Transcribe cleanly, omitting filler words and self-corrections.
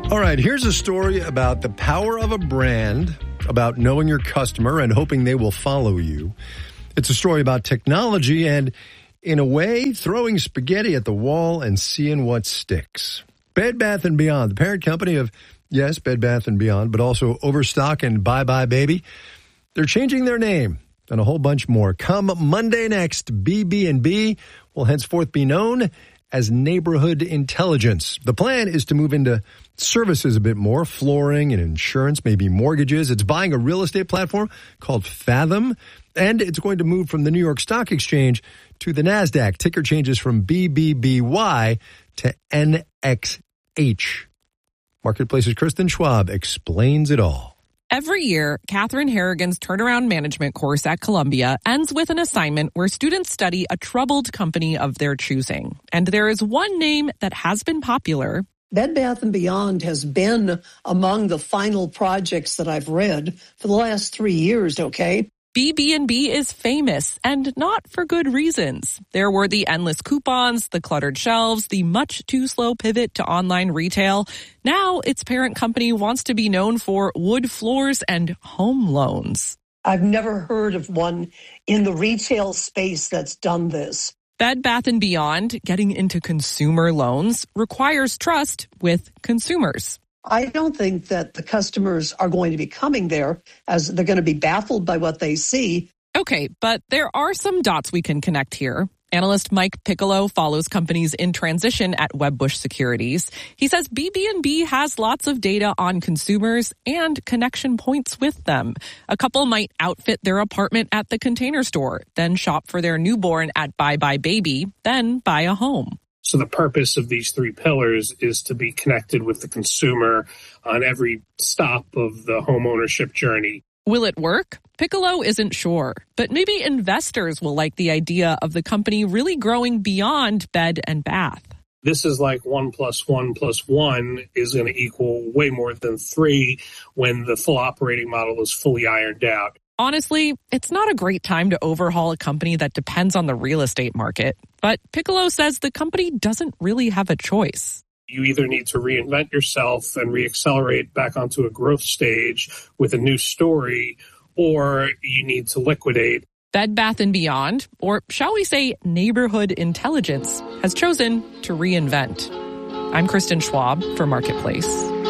All right, here's a story about the power of a brand, about knowing your customer and hoping they will follow you. It's a story about technology and, in a way, throwing spaghetti at the wall and seeing what sticks. Bed Bath & Beyond, the parent company of, yes, Bed Bath & Beyond, but also Overstock and Bye Bye Baby, they're changing their name and a whole bunch more. Come Monday next, BB&B will henceforth be known as Neighborhood Intelligence. The plan is to move into services a bit more, flooring and insurance, maybe mortgages. It's buying a real estate platform called Fathom, and it's going to move from the New York Stock Exchange to the NASDAQ. Ticker changes from BBBY to NXH. Marketplace's Kristen Schwab explains it all. Every year, Catherine Harrigan's turnaround management course at Columbia ends with an assignment where students study a troubled company of their choosing. And there is one name that has been popular. Bed Bath & Beyond has been among the final projects that I've read for the last 3 years, okay? BB&B is famous, and not for good reasons. There were the endless coupons, the cluttered shelves, the much too slow pivot to online retail. Now its parent company wants to be known for wood floors and home loans. I've never heard of one in the retail space that's done this. Bed Bath & Beyond, getting into consumer loans, requires trust with consumers. I don't think that the customers are going to be coming there as they're going to be baffled by what they see. Okay, but there are some dots we can connect here. Analyst Mike Piccolo follows companies in transition at Wedbush Securities. He says BB&B has lots of data on consumers and connection points with them. A couple might outfit their apartment at the Container Store, then shop for their newborn at Bye Bye Baby, then buy a home. So the purpose of these three pillars is to be connected with the consumer on every stop of the home ownership journey. Will it work? Piccolo isn't sure, but maybe investors will like the idea of the company really growing beyond bed and bath. This is like 1 + 1 + 1 is going to equal way more than 3 when the full operating model is fully ironed out. Honestly, it's not a great time to overhaul a company that depends on the real estate market. But Piccolo says the company doesn't really have a choice. You either need to reinvent yourself and reaccelerate back onto a growth stage with a new story, or you need to liquidate. Bed Bath & Beyond, or shall we say Neighborhood Intelligence, has chosen to reinvent. I'm Kristen Schwab for Marketplace.